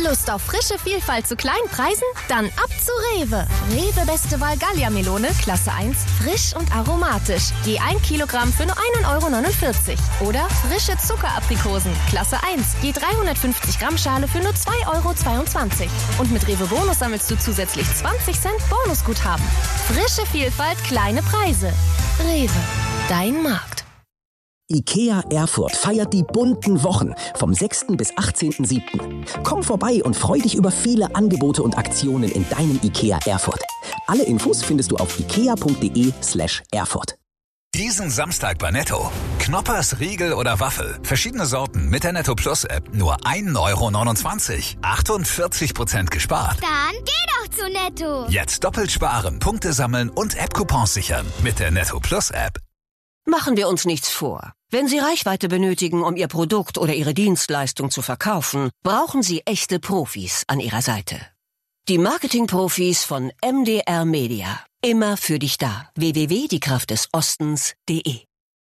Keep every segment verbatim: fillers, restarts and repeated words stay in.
Lust auf frische Vielfalt zu kleinen Preisen? Dann ab zu Rewe. Rewe Beste Wahl Gallia-Melone, Klasse eins, frisch und aromatisch. Je ein Kilogramm für nur ein Euro neunundvierzig. Oder frische Zuckeraprikosen, Klasse eins, je dreihundertfünfzig Gramm Schale für nur zwei Euro zweiundzwanzig. Und mit Rewe Bonus sammelst du zusätzlich zwanzig Cent Bonusguthaben. Frische Vielfalt, kleine Preise. Rewe, dein Markt. IKEA Erfurt feiert die bunten Wochen vom sechsten bis achtzehnten siebten Komm vorbei und freu dich über viele Angebote und Aktionen in deinem IKEA Erfurt. Alle Infos findest du auf ikea.de slash Erfurt. Diesen Samstag bei Netto. Knoppers, Riegel oder Waffel. Verschiedene Sorten mit der Netto Plus App. Nur ein Euro neunundzwanzig. achtundvierzig Prozent gespart. Dann geh doch zu Netto. Jetzt doppelt sparen, Punkte sammeln und App-Coupons sichern mit der Netto Plus App. Machen wir uns nichts vor. Wenn Sie Reichweite benötigen, um Ihr Produkt oder Ihre Dienstleistung zu verkaufen, brauchen Sie echte Profis an Ihrer Seite. Die Marketing-Profis von M D R Media. Immer für dich da. w w w punkt die kraft des ostens punkt de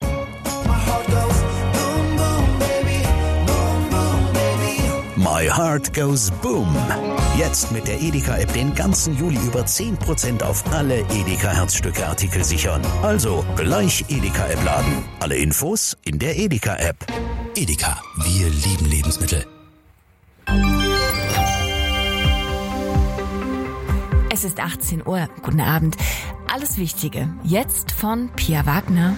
My Heart Goes Boom. Jetzt mit der Edeka-App den ganzen Juli über zehn Prozent auf alle Edeka-Herzstücke-Artikel sichern. Also gleich Edeka-App laden. Alle Infos in der Edeka-App. Edeka, wir lieben Lebensmittel. Es ist achtzehn Uhr. Guten Abend. Alles Wichtige. Jetzt von Pia Wagner.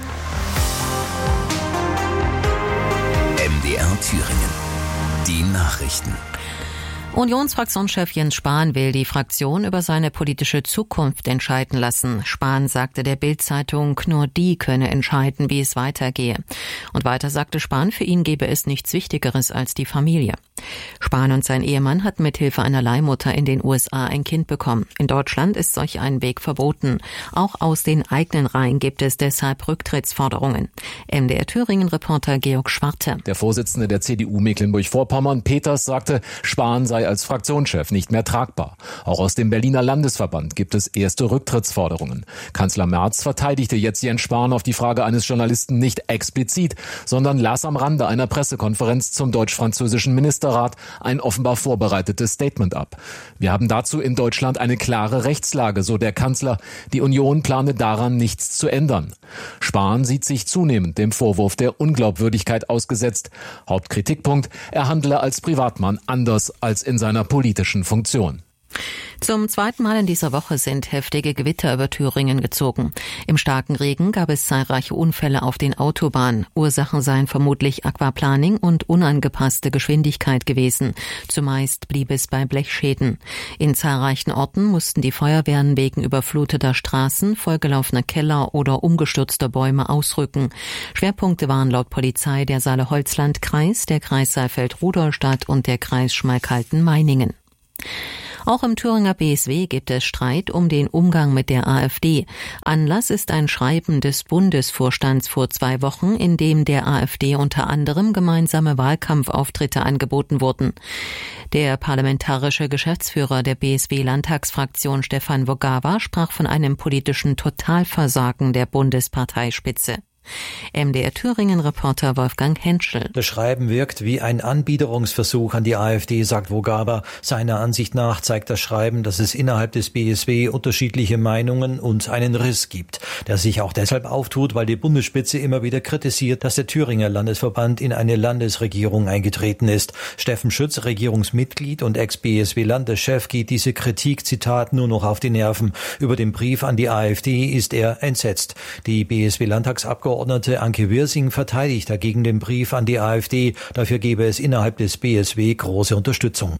M D R Thüringen. Die Nachrichten. Unionsfraktionschef Jens Spahn will die Fraktion über seine politische Zukunft entscheiden lassen. Spahn sagte der Bild-Zeitung, nur die könne entscheiden, wie es weitergehe. Und weiter sagte Spahn, für ihn gebe es nichts Wichtigeres als die Familie. Spahn und sein Ehemann hatten mithilfe einer Leihmutter in den U S A ein Kind bekommen. In Deutschland ist solch ein Weg verboten. Auch aus den eigenen Reihen gibt es deshalb Rücktrittsforderungen. M D R Thüringen-Reporter Georg Schwarte. Der Vorsitzende der C D U Mecklenburg-Vorpommern, Peters, sagte, Spahn sei als Fraktionschef nicht mehr tragbar. Auch aus dem Berliner Landesverband gibt es erste Rücktrittsforderungen. Kanzler Merz verteidigte jetzt Jens Spahn auf die Frage eines Journalisten nicht explizit, sondern las am Rande einer Pressekonferenz zum deutsch-französischen Ministerrat ein offenbar vorbereitetes Statement ab. Wir haben dazu in Deutschland eine klare Rechtslage, so der Kanzler. Die Union plane daran nichts zu ändern. Spahn sieht sich zunehmend dem Vorwurf der Unglaubwürdigkeit ausgesetzt. Hauptkritikpunkt, er handle als Privatmann anders als in seiner politischen Funktion. Zum zweiten Mal in dieser Woche sind heftige Gewitter über Thüringen gezogen. Im starken Regen gab es zahlreiche Unfälle auf den Autobahnen. Ursachen seien vermutlich Aquaplaning und unangepasste Geschwindigkeit gewesen. Zumeist blieb es bei Blechschäden. In zahlreichen Orten mussten die Feuerwehren wegen überfluteter Straßen, vollgelaufener Keller oder umgestürzter Bäume ausrücken. Schwerpunkte waren laut Polizei der Saale-Holzland-Kreis, der Kreis Saalfeld-Rudolstadt und der Kreis Schmalkalden-Meiningen. Auch im Thüringer B S W gibt es Streit um den Umgang mit der AfD. Anlass ist ein Schreiben des Bundesvorstands vor zwei Wochen, in dem der AfD unter anderem gemeinsame Wahlkampfauftritte angeboten wurden. Der parlamentarische Geschäftsführer der B S W-Landtagsfraktion Stefan Wogawa sprach von einem politischen Totalversagen der Bundesparteispitze. M D R Thüringen-Reporter Wolfgang Henschel. Das Schreiben wirkt wie ein Anbiederungsversuch an die AfD, sagt Wogawa. Seiner Ansicht nach zeigt das Schreiben, dass es innerhalb des B S W unterschiedliche Meinungen und einen Riss gibt, der sich auch deshalb auftut, weil die Bundesspitze immer wieder kritisiert, dass der Thüringer Landesverband in eine Landesregierung eingetreten ist. Steffen Schütz, Regierungsmitglied und Ex-B S W-Landeschef, geht diese Kritik, Zitat, nur noch auf die Nerven. Über den Brief an die AfD ist er entsetzt. Die B S W-Landtagsabgeordnete Anke Wirsing verteidigt dagegen den Brief an die AfD. Dafür gebe es innerhalb des B S W große Unterstützung.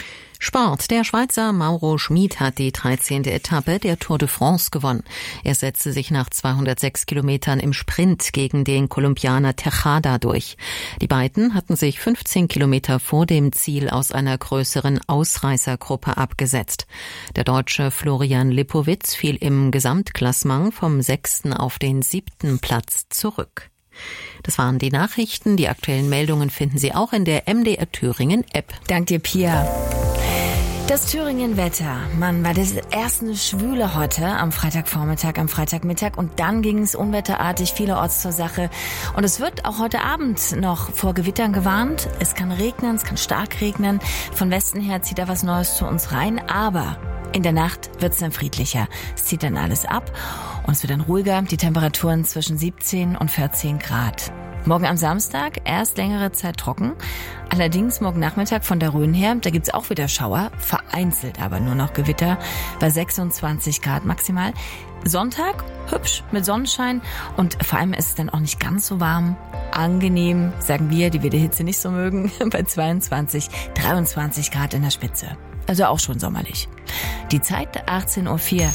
Sport. Der Schweizer Mauro Schmid hat die dreizehnte Etappe der Tour de France gewonnen. Er setzte sich nach zweihundertsechs Kilometern im Sprint gegen den Kolumbianer Tejada durch. Die beiden hatten sich fünfzehn Kilometer vor dem Ziel aus einer größeren Ausreißergruppe abgesetzt. Der Deutsche Florian Lipowitz fiel im Gesamtklassement vom sechsten auf den siebten Platz zurück. Das waren die Nachrichten. Die aktuellen Meldungen finden Sie auch in der M D R Thüringen App. Dank dir, Pia. Das Thüringen-Wetter. Mann, war das erst eine Schwüle heute am Freitagvormittag, am Freitagmittag und dann ging es unwetterartig vielerorts zur Sache. Und es wird auch heute Abend noch vor Gewittern gewarnt. Es kann regnen, es kann stark regnen. Von Westen her zieht da was Neues zu uns rein, aber in der Nacht wird es dann friedlicher. Es zieht dann alles ab und es wird dann ruhiger. Die Temperaturen zwischen siebzehn und vierzehn Grad. Morgen am Samstag erst längere Zeit trocken. Allerdings morgen Nachmittag von der Rhön her, da gibt's auch wieder Schauer, vereinzelt aber nur noch Gewitter bei sechsundzwanzig Grad maximal. Sonntag hübsch mit Sonnenschein und vor allem ist es dann auch nicht ganz so warm. Angenehm, sagen wir, die wir die Hitze nicht so mögen, bei zweiundzwanzig, dreiundzwanzig Grad in der Spitze. Also auch schon sommerlich. Die Zeit achtzehn Uhr vier.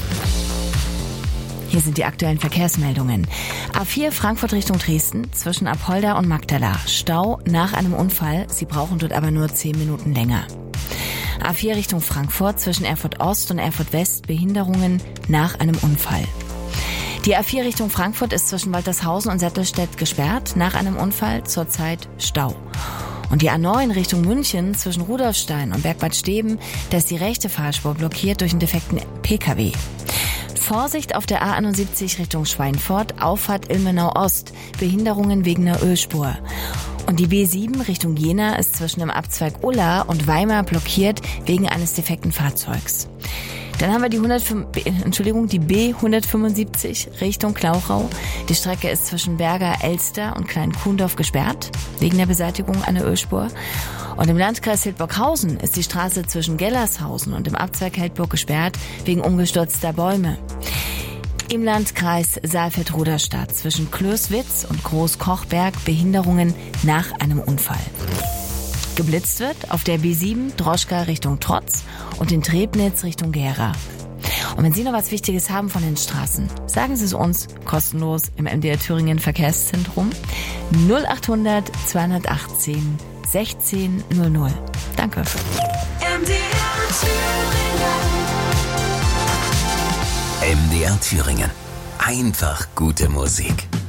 Hier sind die aktuellen Verkehrsmeldungen. A vier Frankfurt Richtung Dresden zwischen Apolda und Magdala. Stau nach einem Unfall. Sie brauchen dort aber nur zehn Minuten länger. A vier Richtung Frankfurt zwischen Erfurt Ost und Erfurt West. Behinderungen nach einem Unfall. Die A vier Richtung Frankfurt ist zwischen Waltershausen und Sättelstedt gesperrt. Nach einem Unfall zurzeit Stau. Und die A neun Richtung München zwischen Rudolfstein und Bergbad Steben. Da ist die rechte Fahrspur blockiert durch einen defekten P K W. Vorsicht auf der A einundsiebzig Richtung Schweinfurt, Auffahrt Ilmenau Ost, Behinderungen wegen einer Ölspur. Und die B sieben Richtung Jena ist zwischen dem Abzweig Ulla und Weimar blockiert wegen eines defekten Fahrzeugs. Dann haben wir die hundertfünf, Entschuldigung, die B hundertfünfundsiebzig Richtung Klauchau. Die Strecke ist zwischen Berger Elster und Klein-Kuhndorf gesperrt, wegen der Beseitigung einer Ölspur. Und im Landkreis Hildburghausen ist die Straße zwischen Gellershausen und dem Abzweig Heldburg gesperrt, wegen umgestürzter Bäume. Im Landkreis Saalfeld-Ruderstadt zwischen Klößwitz und Großkochberg Behinderungen nach einem Unfall. Geblitzt wird auf der B sieben Droschka Richtung Trotz und in Trebnitz Richtung Gera. Und wenn Sie noch was Wichtiges haben von den Straßen, sagen Sie es uns kostenlos im M D R Thüringen Verkehrszentrum null achthundert zweihundertachtzehn sechzehn null null. Danke. M D R Thüringen. M D R Thüringen. Einfach gute Musik.